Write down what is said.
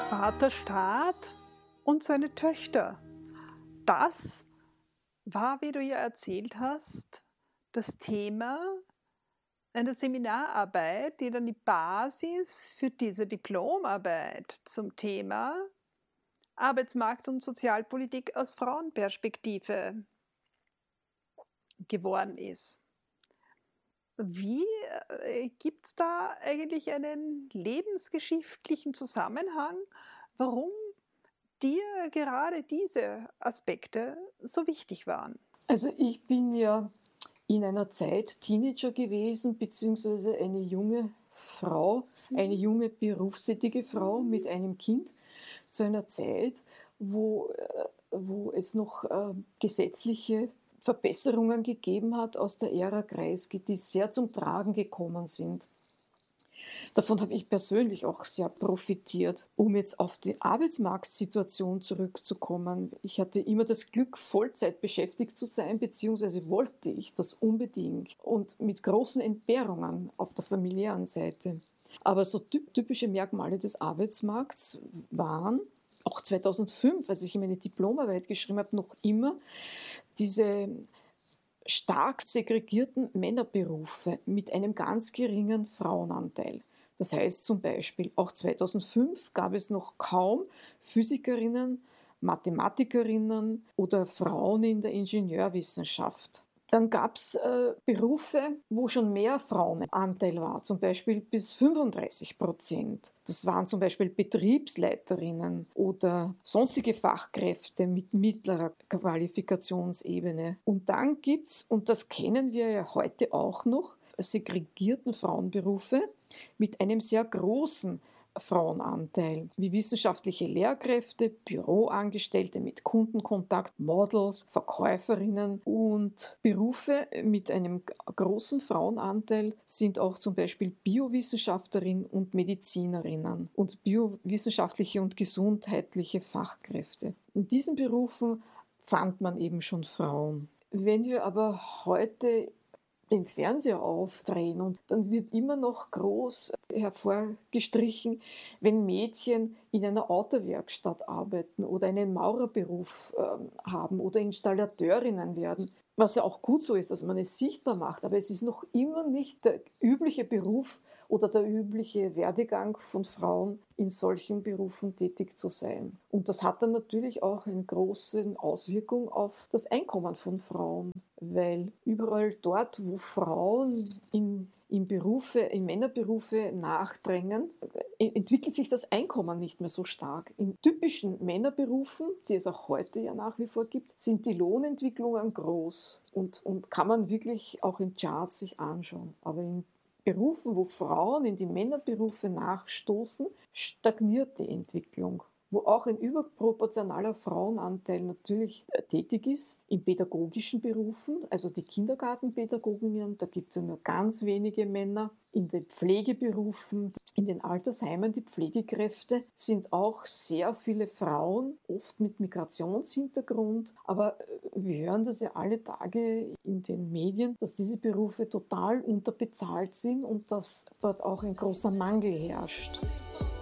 Vaterstaat und seine Töchter. Das war, wie du ja erzählt hast, das Thema einer Seminararbeit, die dann die Basis für diese Diplomarbeit zum Thema Arbeitsmarkt und Sozialpolitik aus Frauenperspektive geworden ist. Wie gibt es da eigentlich einen lebensgeschichtlichen Zusammenhang, warum dir gerade diese Aspekte so wichtig waren? Also ich bin ja in einer Zeit Teenager gewesen, beziehungsweise eine junge Frau, eine junge berufstätige Frau mit einem Kind, zu einer Zeit, wo es noch gesetzliche Verbesserungen gegeben hat aus der Ära Kreisky, die sehr zum Tragen gekommen sind. Davon habe ich persönlich auch sehr profitiert. Um jetzt auf die Arbeitsmarktsituation zurückzukommen. Ich hatte immer das Glück, Vollzeit beschäftigt zu sein, beziehungsweise wollte ich das unbedingt und mit großen Entbehrungen auf der familiären Seite. Aber so typische Merkmale des Arbeitsmarkts waren, auch 2005, als ich meine Diplomarbeit geschrieben habe, noch immer diese stark segregierten Männerberufe mit einem ganz geringen Frauenanteil. Das heißt zum Beispiel, auch 2005 gab es noch kaum Physikerinnen, Mathematikerinnen oder Frauen in der Ingenieurwissenschaft. Dann gab es Berufe, wo schon mehr Frauenanteil war, zum Beispiel bis 35%. Das waren zum Beispiel Betriebsleiterinnen oder sonstige Fachkräfte mit mittlerer Qualifikationsebene. Und dann gibt es, und das kennen wir ja heute auch noch, segregierten Frauenberufe mit einem sehr großen Frauenanteil, wie wissenschaftliche Lehrkräfte, Büroangestellte mit Kundenkontakt, Models, Verkäuferinnen und Berufe mit einem großen Frauenanteil sind auch zum Beispiel Biowissenschaftlerinnen und Medizinerinnen und biowissenschaftliche und gesundheitliche Fachkräfte. In diesen Berufen fand man eben schon Frauen. Wenn wir aber heute den Fernseher aufdrehen und dann wird immer noch groß hervorgestrichen, wenn Mädchen in einer Autowerkstatt arbeiten oder einen Maurerberuf haben oder Installateurinnen werden. Was ja auch gut so ist, dass man es sichtbar macht, aber es ist noch immer nicht der übliche Beruf oder der übliche Werdegang von Frauen, in solchen Berufen tätig zu sein. Und das hat dann natürlich auch eine große Auswirkung auf das Einkommen von Frauen, weil überall dort, wo Frauen in Männerberufe nachdrängen, entwickelt sich das Einkommen nicht mehr so stark. In typischen Männerberufen, die es auch heute ja nach wie vor gibt, sind die Lohnentwicklungen groß und kann man wirklich auch in Charts sich anschauen. Aber in Berufen, wo Frauen in die Männerberufe nachstoßen, stagniert die Entwicklung. Wo auch ein überproportionaler Frauenanteil natürlich tätig ist, in pädagogischen Berufen, also die Kindergartenpädagoginnen, da gibt es ja nur ganz wenige Männer. In den Pflegeberufen, in den Altersheimen, die Pflegekräfte, sind auch sehr viele Frauen, oft mit Migrationshintergrund. Aber wir hören das ja alle Tage in den Medien, dass diese Berufe total unterbezahlt sind und dass dort auch ein großer Mangel herrscht.